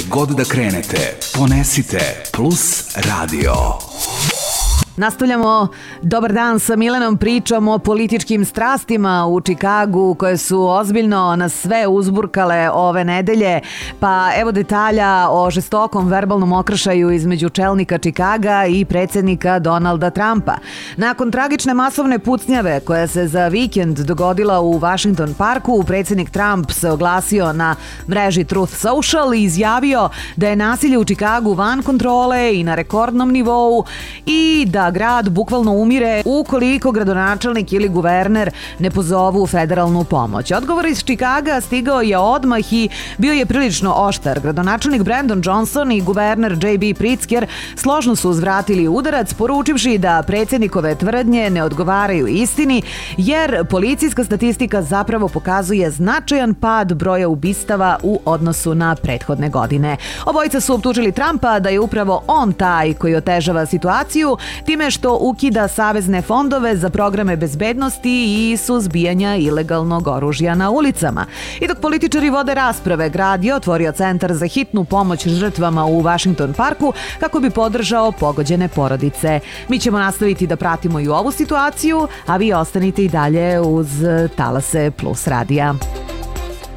god da krenete, ponesite Plus Radio. Nastavljamo Dobar dan sa Milenom, pričom o političkim strastima u Čikagu koje su ozbiljno nas sve uzburkale ove nedelje. Pa evo detalja o žestokom verbalnom okršaju između čelnika Čikaga i predsjednika Donalda Trumpa. Nakon tragične masovne pucnjave koja se za vikend dogodila u Washington Parku, predsjednik Trump se oglasio na mreži Truth Social i izjavio da je nasilje u Čikagu van kontrole i na rekordnom nivou i da grad bukvalno umire ukoliko gradonačelnik ili guverner ne pozovu federalnu pomoć. Odgovor iz Čikaga stigao je odmah i bio je prilično oštar. Gradonačelnik Brandon Johnson i guverner J.B. Pritzker složno su uzvratili udarac, poručivši da predsjednikove tvrdnje ne odgovaraju istini, jer policijska statistika zapravo pokazuje značajan pad broja ubistava u odnosu na prethodne godine. Obojica su optužili Trumpa da je upravo on taj koji otežava situaciju time što ukida savezne fondove za programe bezbednosti i suzbijanja ilegalnog oružja na ulicama. I dok političari vode rasprave, grad je otvorio centar za hitnu pomoć žrtvama u Washington Parku kako bi podržao pogođene porodice. Mi ćemo nastaviti da pratimo i ovu situaciju, a vi ostanite i dalje uz talase Plus radija.